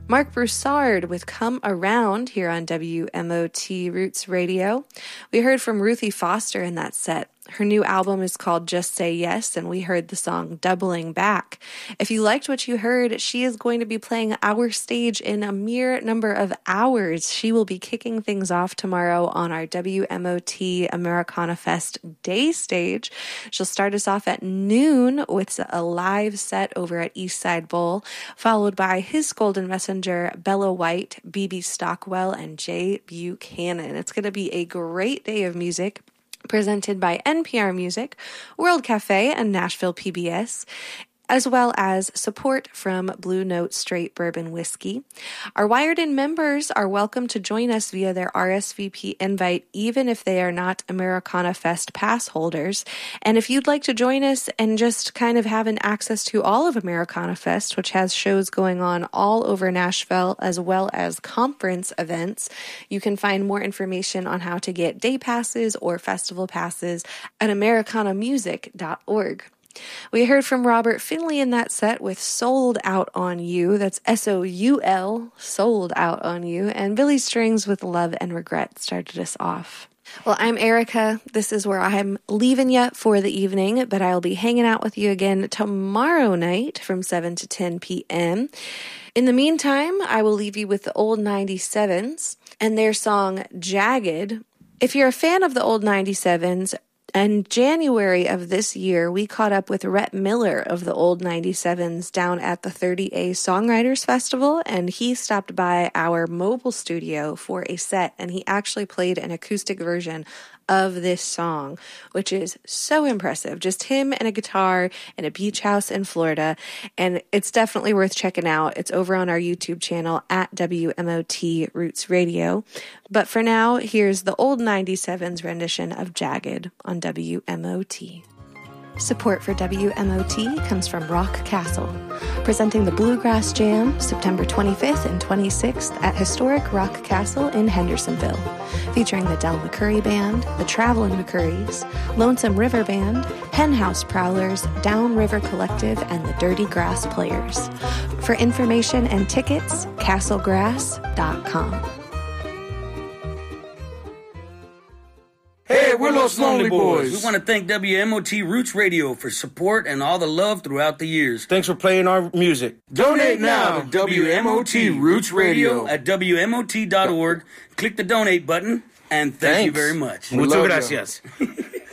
Mark Broussard with Come Around here on WMOT Roots Radio. We heard from Ruthie Foster in that set. Her new album is called Just Say Yes, and we heard the song Doubling Back. If you liked what you heard, she is going to be playing our stage in a mere number of hours. She will be kicking things off tomorrow on our WMOT Americana Fest day stage. She'll start us off at noon with a live set over at Eastside Bowl, followed by his Golden Messenger, Bella White, BB Stockwell, and Jay Buchanan. It's going to be a great day of music, presented by NPR Music, World Cafe, and Nashville PBS, as well as support from Blue Note Straight Bourbon Whiskey. Our Wired In members are welcome to join us via their RSVP invite, even if they are not Americana Fest pass holders. And if you'd like to join us and just kind of have an access to all of Americana Fest, which has shows going on all over Nashville, as well as conference events, you can find more information on how to get day passes or festival passes at americanamusic.org. We heard from Robert Finley in that set with Sold Out on You. That's S-O-U-L, Sold Out on You. And Billy Strings with Love and Regret started us off. Well, I'm Erica. This is where I'm leaving you for the evening, but I'll be hanging out with you again tomorrow night from 7 to 10 p.m. In the meantime, I will leave you with the Old 97s and their song Jagged. If you're a fan of the Old 97s, in January of this year, we caught up with Rhett Miller of the Old 97s down at the 30A Songwriters Festival, and he stopped by our mobile studio for a set, and he actually played an acoustic version of this song, which is so impressive. Just him and a guitar in a beach house in Florida, and it's definitely worth checking out. It's over on our YouTube channel at WMOT Roots Radio. But for now, here's the Old 97s rendition of Jagged on WMOT. Support for WMOT comes from Rock Castle, presenting the Bluegrass Jam September 25th and 26th at historic Rock Castle in Hendersonville, featuring the Del McCurry Band, the Travelin' McCurrys, Lonesome River Band, Henhouse Prowlers, Downriver Collective, and the Dirty Grass Players. For information and tickets, castlegrass.com. Hey, we're Los Lonely Boys. We want to thank WMOT Roots Radio for support and all the love throughout the years. Thanks for playing our music. Donate now to WMOT Roots Radio at WMOT.org. Click the donate button, and thank you very much. Muchas gracias.